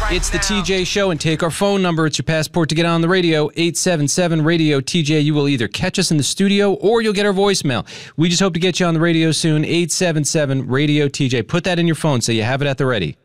It's the TJ Show, and take our phone number. It's your passport to get on the radio, 877-RADIO-TJ. You will either catch us in the studio or you'll get our voicemail. We just hope to get you on the radio soon, 877-RADIO-TJ. Put that in your phone so you have it at the ready.